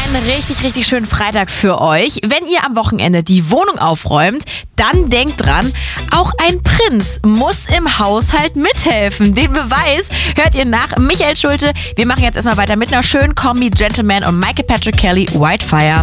einen richtig, richtig schönen Freitag für euch. Wenn ihr am Wochenende die Wohnung aufräumt, dann denkt dran, auch ein Prinz muss im Haushalt mithelfen. Den Beweis hört ihr nach Michael Schulte. Wir machen jetzt erstmal weiter mit einer schönen Kombi Gentleman und Michael Patrick Kelly, Whitefire.